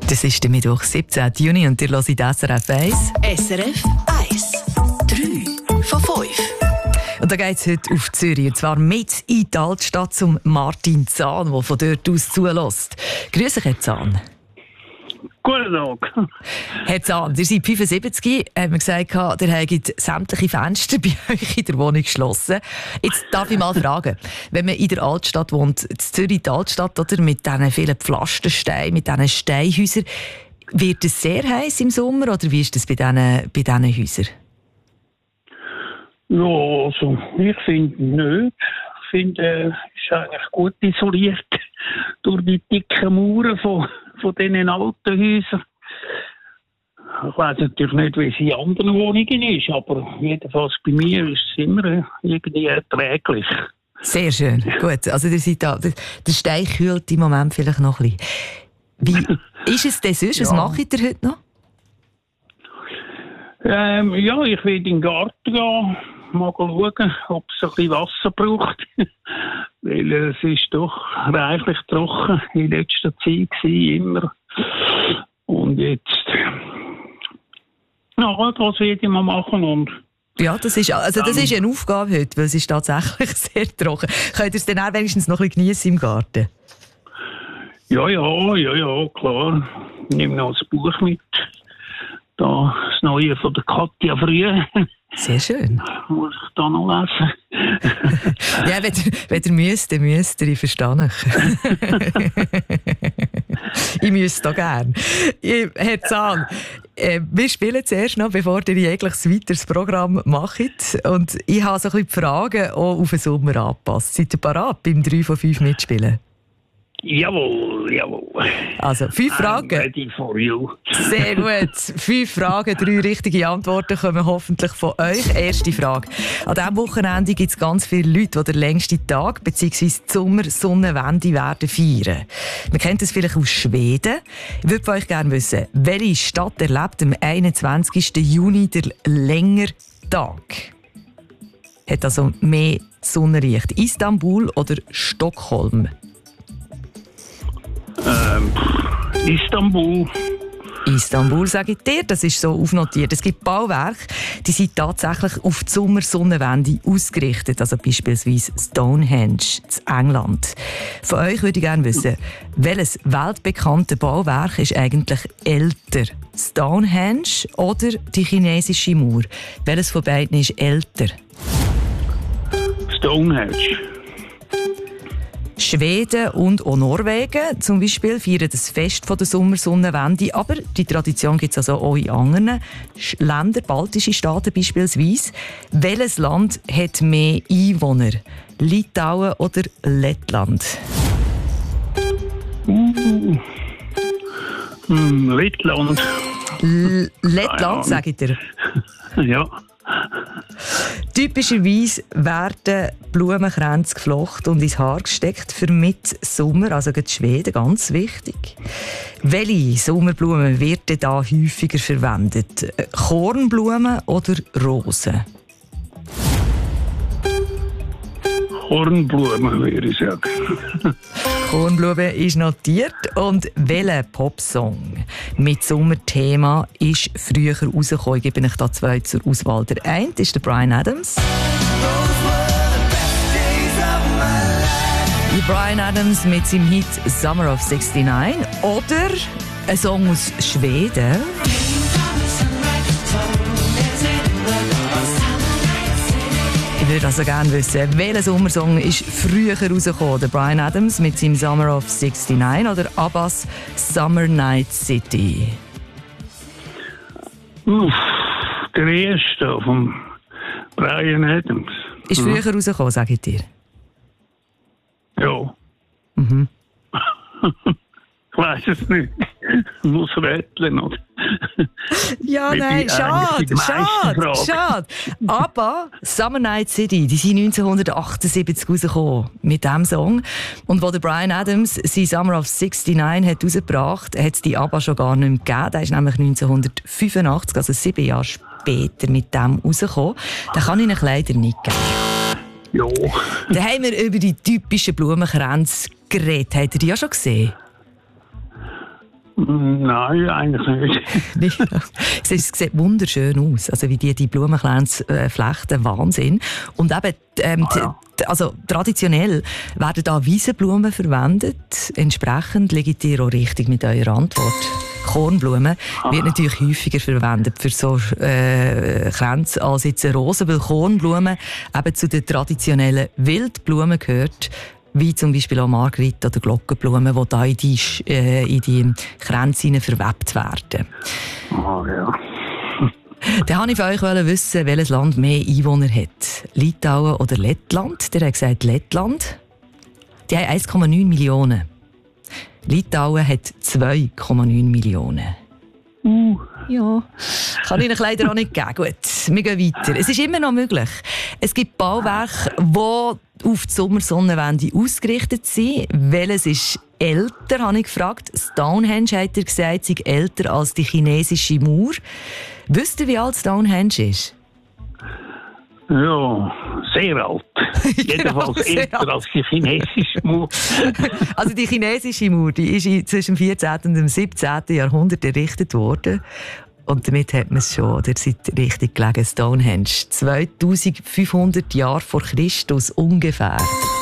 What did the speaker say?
Das ist der Mittwoch, 17. Juni und ihr hört SRF 1. SRF 1. 3 von 5. Und da geht es heute auf Zürich, und zwar mit in die Altstadt zum Martin Zahn, der von dort aus zulässt. Grüß dich, Herr Zahn. Guten Tag. Herr Zahn, ihr seid 75, haben wir gesagt, ihr habt sämtliche Fenster bei euch in der Wohnung geschlossen. Jetzt darf ich mal fragen, wenn man in der Altstadt wohnt, in Zürich die Altstadt, oder, mit diesen vielen Pflastersteinen, mit diesen Steinhäusern, wird es sehr heiß im Sommer, oder wie ist das bei diesen Häusern? Ja, also, ich finde nicht. Ich finde, es ist eigentlich gut isoliert durch die dicken Mauern von diesen alten Häusern. Ich weiss natürlich nicht, wie es in anderen Wohnungen ist, aber jedenfalls bei mir ist es immer irgendwie erträglich. Sehr schön, gut. Also der Stein kühlt im Moment vielleicht noch ein bisschen. Wie ist es denn sonst? Was macht ihr heute noch? Ja, ich will in den Garten gehen, mal schauen, ob es ein bisschen Wasser braucht. Weil es ist doch reichlich trocken in letzter Zeit gewesen, immer. Und jetzt, ja, das werde ich mal machen. Und ja, das ist eine Aufgabe heute, weil es ist tatsächlich sehr trocken. Könnt ihr es dann auch wenigstens noch ein bisschen geniessen im Garten? Ja, klar. Ich nehme noch ein Buch mit. Da das Neue von der Katja Früh. Sehr schön. Muss ich da noch lesen? Ja, wenn ihr müsst, dann müsst ihr. Ich verstehe euch. Ich müsste da gerne. Herr Zahn, wir spielen zuerst noch, bevor ihr jegliches weiteres Programm macht. Und ich habe so ein bisschen die Fragen auch auf den Sommer angepasst. Seid ihr bereit, beim 3 von 5 mitspielen? Jawohl. Also, 5 Fragen. I'm ready for you. Sehr gut. 5 Fragen, 3 richtige Antworten kommen hoffentlich von euch. Erste Frage. An diesem Wochenende gibt es ganz viele Leute, die den längsten Tag bzw. die Sommersonnenwende werden feiern. Man kennt das vielleicht aus Schweden. Ich würde von euch gerne wissen, welche Stadt erlebt am 21. Juni den längeren Tag? Hat also mehr Sonnenlicht? Istanbul oder Stockholm? Istanbul. Istanbul, sage ich dir, das ist so aufnotiert. Es gibt Bauwerke, die sind tatsächlich auf die Sommersonnenwende ausgerichtet, also beispielsweise Stonehenge in England. Von euch würde ich gerne wissen, welches weltbekannte Bauwerk ist eigentlich älter? Stonehenge oder die chinesische Mauer? Welches von beiden ist älter? Stonehenge. Schweden und auch Norwegen zum Beispiel feiern das Fest von der Sommersonnenwende, aber die Tradition gibt es also auch in anderen Ländern, baltische Staaten beispielsweise. Welches Land hat mehr Einwohner? Litauen oder Lettland? Lettland. Lettland, sage ich dir. Ja. Typischerweise werden Blumenkränze geflochten und ins Haar gesteckt für Mitsommer, also gerade Schweden, ganz wichtig. Welche Sommerblumen werden da häufiger verwendet? Kornblumen oder Rosen? Kornblumen, würde ich sagen. Kornblume ist notiert. Und welcher Popsong mit Sommerthema ist früher rausgekommen? Ich gebe euch da 2 zur Auswahl. Der eine ist der Bryan Adams. Bryan Adams mit seinem Hit Summer of 69. Oder ein Song aus Schweden. Ich würde also gerne wissen, welcher Sommersong ist früher rausgekommen? Der Bryan Adams mit seinem Summer of 69 oder Abbas Summer Night City? Der erste von Bryan Adams. Ist früher rausgekommen, sage ich dir. Ja. Mhm. Ich weiss es nicht. Ich muss rätseln, oder? Ja, nein, schade. Aber Summer Night City, die sind 1978 rausgekommen mit diesem Song. Und wo der Bryan Adams sein Summer of 69 hat rausgebracht, hat es die ABBA schon gar nicht mehr gegeben. Der ist nämlich 1985, also 7 Jahre später, mit dem rausgekommen. Den kann ich euch leider nicht geben. Ja. Dann haben wir über die typischen Blumenkränze geredet. Habt ihr die ja schon gesehen? Nein, eigentlich nicht. Es sieht wunderschön aus, also wie die Blumenkränze flechten, Wahnsinn. Und eben, also traditionell werden da Wiesenblumen verwendet. Entsprechend liegt ihr auch richtig mit eurer Antwort. Kornblumen wird natürlich häufiger verwendet für so Kränze als jetzt eine Rose, weil Kornblumen eben zu den traditionellen Wildblumen gehört, wie zum Beispiel auch Marguerite oder Glockenblumen, die da in die Kränze verwebt werden. Ja. Dann wollte ich von euch wissen, welches Land mehr Einwohner hat. Litauen oder Lettland? Der hat gesagt Lettland. Die haben 1,9 Millionen. Litauen hat 2,9 Millionen. Ja, kann ich euch leider auch nicht geben. Gut, wir gehen weiter. Es ist immer noch möglich. Es gibt Bauwerke, die auf die Sommersonnenwende ausgerichtet sind. Welches ist älter, habe ich gefragt. Stonehenge, hat er gesagt, sei älter als die chinesische Mauer. Wisst ihr, wie alt Stonehenge ist? Ja, sehr alt. Jedenfalls sehr älter alt. als die chinesische Mauer. Also die chinesische Mauer, die ist zwischen dem 14. und dem 17. Jahrhundert errichtet worden. Und damit hat man es schon, der seid richtig gelegen, Stonehenge. 2500 Jahre vor Christus ungefähr.